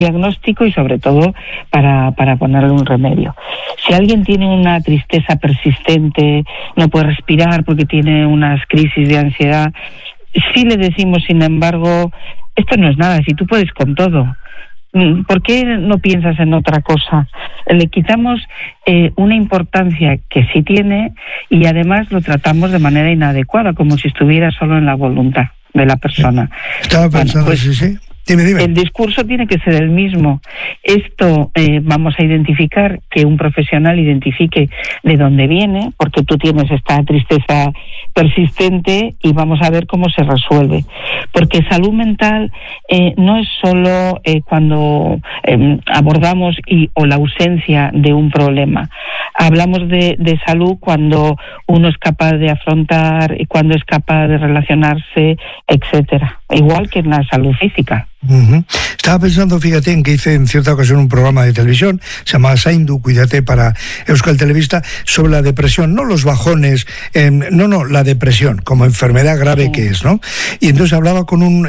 diagnóstico y sobre todo para ponerle un remedio. Si alguien tiene una tristeza persistente, no puede respirar porque tiene unas crisis de ansiedad, sí le decimos, sin embargo, esto no es nada, si tú puedes con todo, ¿por qué no piensas en otra cosa? Le quitamos una importancia que sí tiene y además lo tratamos de manera inadecuada, como si estuviera solo en la voluntad de la persona. Estaba pensando, pues, sí. Dime. El discurso tiene que ser el mismo. Esto vamos a identificar, que un profesional identifique de dónde viene, porque tú tienes esta tristeza persistente y vamos a ver cómo se resuelve. Porque salud mental no es solo cuando abordamos o la ausencia de un problema. Hablamos de salud cuando uno es capaz de afrontar y cuando es capaz de relacionarse, etcétera. Igual que en la salud física. Uh-huh. Estaba pensando, fíjate, en que hice en cierta ocasión un programa de televisión, se llama Zaindu, cuídate, para Euskal Telebista, sobre la depresión, no los bajones, la depresión como enfermedad grave que es, ¿no? Y entonces hablaba con un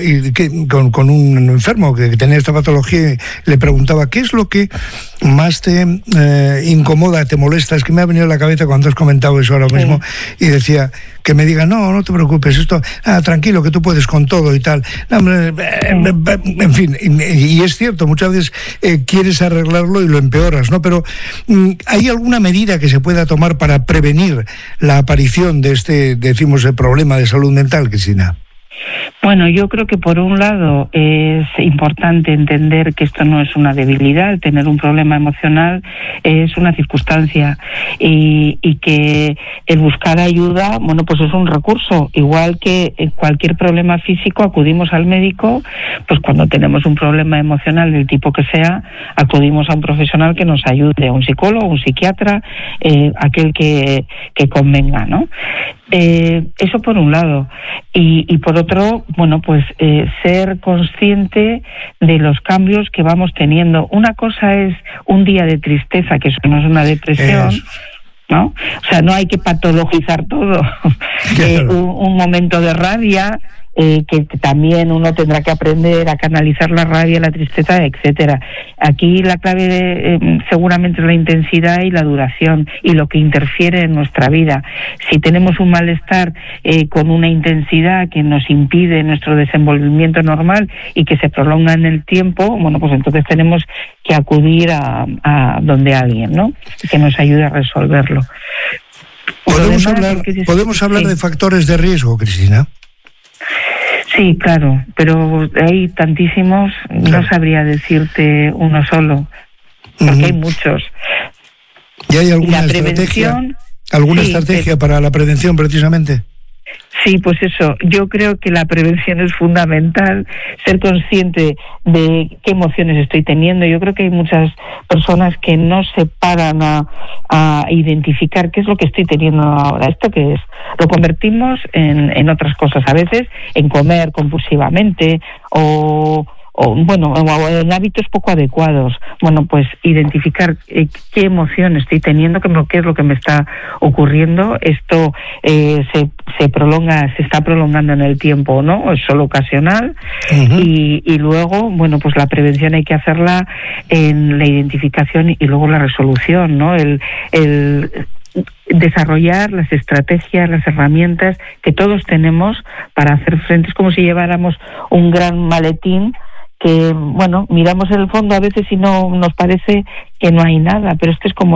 enfermo que tenía esta patología y le preguntaba, ¿qué es lo que más te incomoda, te molesta? Es que me ha venido a la cabeza cuando has comentado eso ahora mismo, y decía, que me diga, no te preocupes, esto, tranquilo, que tú puedes con todo y tal. En fin, y es cierto, muchas veces quieres arreglarlo y lo empeoras, ¿no? Pero ¿hay alguna medida que se pueda tomar para prevenir la aparición de este, decimos, el problema de salud mental, Cristina? Bueno, yo creo que por un lado es importante entender que esto no es una debilidad, tener un problema emocional es una circunstancia y que el buscar ayuda, bueno, pues es un recurso. Igual que en cualquier problema físico acudimos al médico, pues cuando tenemos un problema emocional del tipo que sea, acudimos a un profesional que nos ayude, a un psicólogo, un psiquiatra, aquel que convenga, ¿no? Eso por un lado. Y por otro, bueno, pues ser consciente de los cambios que vamos teniendo. Una cosa es un día de tristeza, que eso no es una depresión, ¿no? O sea, no hay que patologizar todo. Un momento de rabia, que también uno tendrá que aprender a canalizar la rabia, la tristeza, etcétera. Aquí la clave seguramente es la intensidad y la duración y lo que interfiere en nuestra vida. Si tenemos un malestar con una intensidad que nos impide nuestro desenvolvimiento normal y que se prolonga en el tiempo, bueno, pues entonces tenemos que acudir a donde alguien, ¿no? Que nos ayude a resolverlo. ¿Podemos hablar de factores de riesgo, Cristina? Sí, claro, pero hay tantísimos, no sabría decirte uno solo, porque hay muchos. ¿Y hay alguna estrategia para la prevención, precisamente? Sí, pues eso, yo creo que la prevención es fundamental, ser consciente de qué emociones estoy teniendo. Yo creo que hay muchas personas que no se paran a identificar qué es lo que estoy teniendo ahora. ¿Esto qué es? Lo convertimos en otras cosas, a veces en comer compulsivamente o en hábitos poco adecuados. Bueno, pues identificar qué emoción estoy teniendo, qué es lo que me está ocurriendo. Esto se está prolongando en el tiempo, ¿no? Es solo ocasional. Uh-huh. Y luego, bueno, pues la prevención hay que hacerla en la identificación y luego la resolución, ¿no? El desarrollar las estrategias, las herramientas que todos tenemos para hacer frente. Es como si lleváramos un gran maletín que, bueno, miramos en el fondo a veces y no nos parece que no hay nada, pero esto es como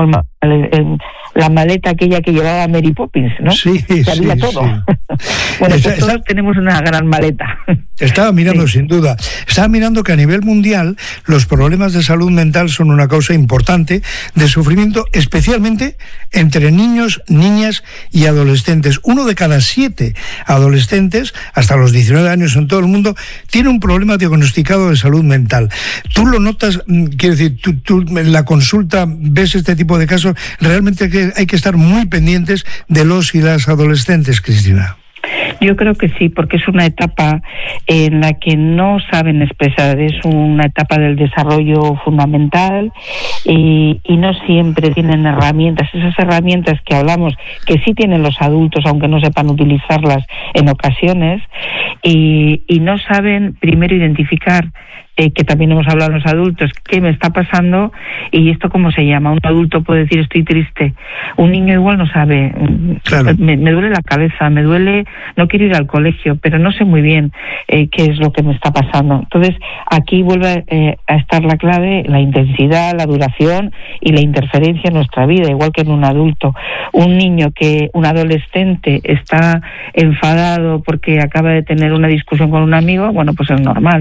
la maleta aquella que llevaba Mary Poppins, ¿no? Sí, sabía todo. Bueno, pues todos tenemos una gran maleta. Estaba mirando, sin duda. Estaba mirando que a nivel mundial los problemas de salud mental son una causa importante de sufrimiento, especialmente entre niños, niñas y adolescentes. 1 de cada 7 adolescentes, hasta los 19 años en todo el mundo, tiene un problema diagnosticado de salud mental. ¿Tú lo notas? Quiero decir, tú en la consulta ves este tipo de casos. Realmente hay que estar muy pendientes de los y las adolescentes, Cristina. Yo creo que sí, porque es una etapa en la que no saben expresar, es una etapa del desarrollo fundamental y no siempre tienen herramientas, esas herramientas que hablamos, que sí tienen los adultos, aunque no sepan utilizarlas en ocasiones, y no saben primero identificar que también hemos hablado los adultos, qué me está pasando y esto cómo se llama. Un adulto puede decir estoy triste, un niño igual no sabe, claro. me duele la cabeza, me duele, no quiero ir al colegio, pero no sé muy bien qué es lo que me está pasando. Entonces aquí vuelve a estar la clave, la intensidad, la duración y la interferencia en nuestra vida, igual que en un adulto. Un adolescente está enfadado porque acaba de tener una discusión con un amigo, bueno, pues es normal.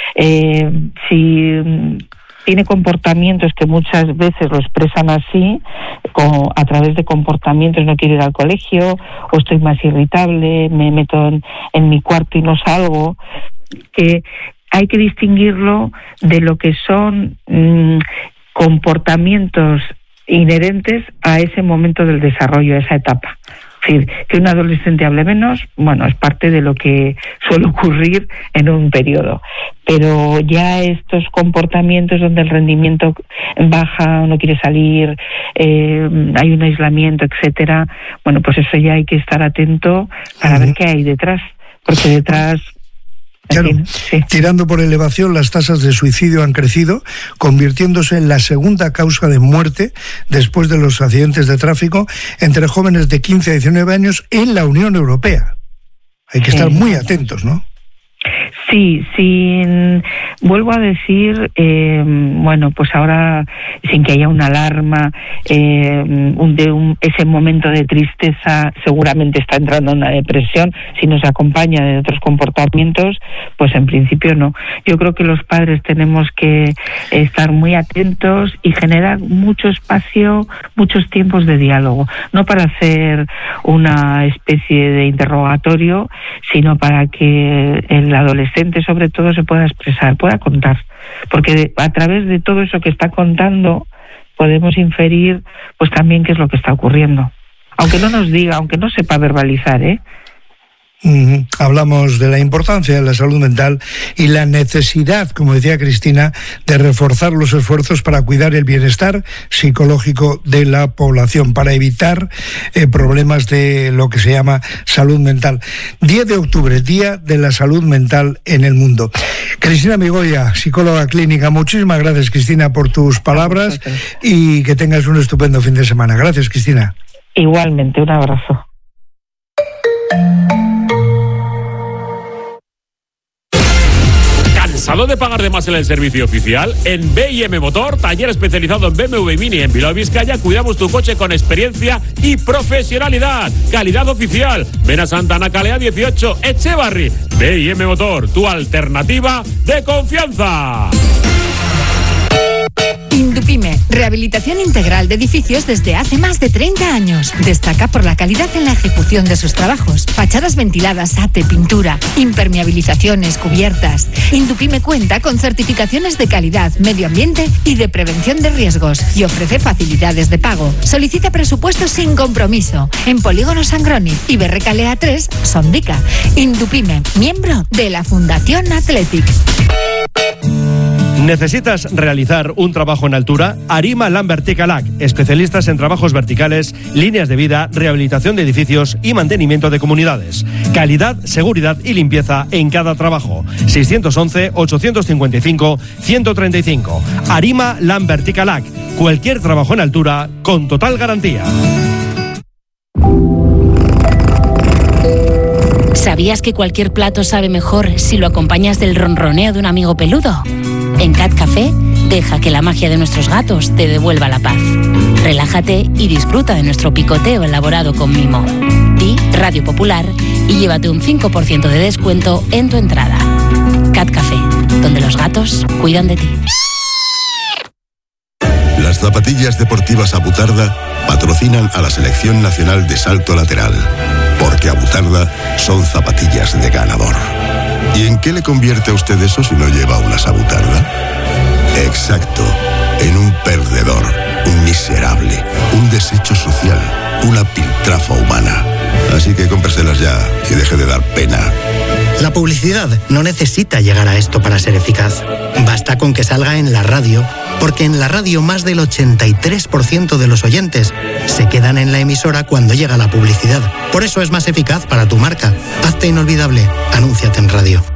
Si tiene comportamientos que muchas veces lo expresan así, a través de comportamientos, no quiero ir al colegio, o estoy más irritable, me meto en mi cuarto y no salgo, que hay que distinguirlo de lo que son comportamientos inherentes a ese momento del desarrollo, a esa etapa. Es decir, que un adolescente hable menos, bueno, es parte de lo que suele ocurrir en un periodo. Pero ya estos comportamientos donde el rendimiento baja, no quiere salir, hay un aislamiento, etcétera, bueno, pues eso ya hay que estar atento para ver qué hay detrás, porque detrás... Claro, sí. Tirando por elevación, las tasas de suicidio han crecido, convirtiéndose en la segunda causa de muerte después de los accidentes de tráfico entre jóvenes de 15 a 19 años en la Unión Europea. Hay que estar muy atentos, ¿no? Sí, vuelvo a decir, bueno, pues ahora, sin que haya una alarma, ese momento de tristeza seguramente está entrando en una depresión, si no se acompaña de otros comportamientos, pues en principio no. Yo creo que los padres tenemos que estar muy atentos y generar mucho espacio, muchos tiempos de diálogo, no para hacer una especie de interrogatorio, sino para que el adolescente sobre todo se pueda expresar, pueda contar, porque a través de todo eso que está contando podemos inferir pues también qué es lo que está ocurriendo, aunque no nos diga, aunque no sepa verbalizar, Hablamos de la importancia de la salud mental y la necesidad, como decía Cristina, de reforzar los esfuerzos para cuidar el bienestar psicológico de la población, para evitar problemas de lo que se llama salud mental. 10 de octubre, Día de la Salud Mental en el mundo. Cristina Migoya, psicóloga clínica, muchísimas gracias, Cristina, por tus palabras y que tengas un estupendo fin de semana. Gracias, Cristina. Igualmente, un abrazo. ¿Cansado de pagar de más en el servicio oficial? En B&M Motor, taller especializado en BMW y Mini en Bilbao, Vizcaya, cuidamos tu coche con experiencia y profesionalidad. Calidad oficial. Ven a Santana Calea 18, Echevarri. B&M Motor, tu alternativa de confianza. Indupime, rehabilitación integral de edificios desde hace más de 30 años. Destaca por la calidad en la ejecución de sus trabajos. Fachadas ventiladas, ate, pintura, impermeabilizaciones, cubiertas. Indupime cuenta con certificaciones de calidad, medio ambiente y de prevención de riesgos y ofrece facilidades de pago. Solicita presupuestos sin compromiso en Polígono Sangroni y Berrecalea 3, Sondica. Indupime, miembro de la Fundación Athletic. ¿Necesitas realizar un trabajo en altura? Arima Land Verticalac, especialistas en trabajos verticales, líneas de vida, rehabilitación de edificios y mantenimiento de comunidades. Calidad, seguridad y limpieza en cada trabajo. 611-855-135. Arima Land Verticalac. Cualquier trabajo en altura con total garantía. ¿Sabías que cualquier plato sabe mejor si lo acompañas del ronroneo de un amigo peludo? En Cat Café, deja que la magia de nuestros gatos te devuelva la paz. Relájate y disfruta de nuestro picoteo elaborado con mimo. Di Radio Popular y llévate un 5% de descuento en tu entrada. Cat Café, donde los gatos cuidan de ti. Las zapatillas deportivas Abutarda patrocinan a la Selección Nacional de Salto Lateral, porque Abutarda son zapatillas de ganador. ¿Y en qué le convierte a usted eso si no lleva unas Abutarda? Exacto, en un perdedor, un miserable, un desecho social, una piltrafa humana. Así que cómpreselas ya y deje de dar pena. La publicidad no necesita llegar a esto para ser eficaz. Basta con que salga en la radio, porque en la radio más del 83% de los oyentes se quedan en la emisora cuando llega la publicidad. Por eso es más eficaz para tu marca. Hazte inolvidable. Anúnciate en radio.